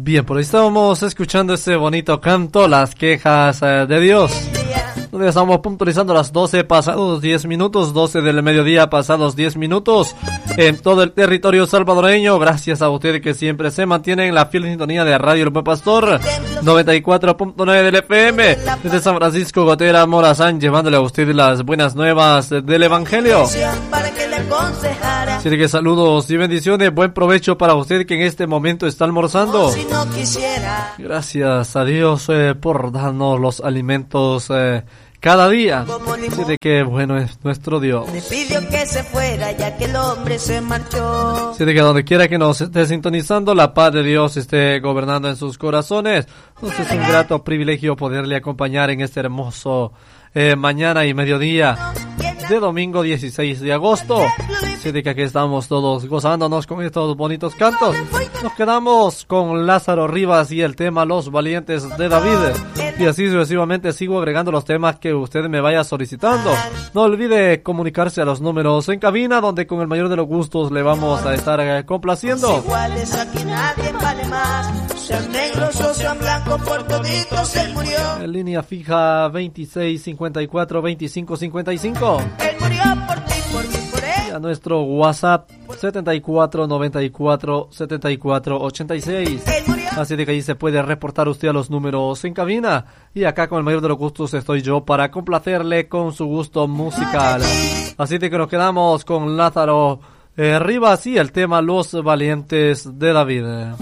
Bien, por ahí estábamos escuchando ese bonito canto, Las Quejas de Dios. Donde estamos puntualizando las 12 pasados 10 minutos, 12 del mediodía pasados 10 minutos en todo el territorio salvadoreño. Gracias a usted que siempre se mantiene en la fiel sintonía de Radio El Buen Pastor 94.9 del FM desde San Francisco Gotera, Morazán, llevándole a usted las buenas nuevas del Evangelio. Así que saludos y bendiciones, buen provecho para usted que en este momento está almorzando. Gracias a Dios por darnos los alimentos cada día. Así de que bueno es nuestro Dios. Le pidió que se fuera ya que el hombre se marchó. Así de que donde quiera que nos esté sintonizando, la paz de Dios esté gobernando en sus corazones. Entonces es un grato privilegio poderle acompañar en este hermoso mañana y mediodía de domingo 16 de agosto. Así de que aquí estamos todos gozándonos con estos bonitos cantos. Nos quedamos con Lázaro Rivas y el tema Los Valientes de David. Y así sucesivamente sigo agregando los temas que usted me vaya solicitando. No olvide comunicarse a los números en cabina, donde con el mayor de los gustos le vamos a estar complaciendo. En línea fija 26 54 25 55. Él murió por ti, por mí, por él. Y a nuestro WhatsApp 74 94 74 86. Así de que ahí se puede reportar usted a los números en cabina. Y acá con el mayor de los gustos estoy yo para complacerle con su gusto musical. Así de que nos quedamos con Lázaro Rivas y el tema Los Valientes de David.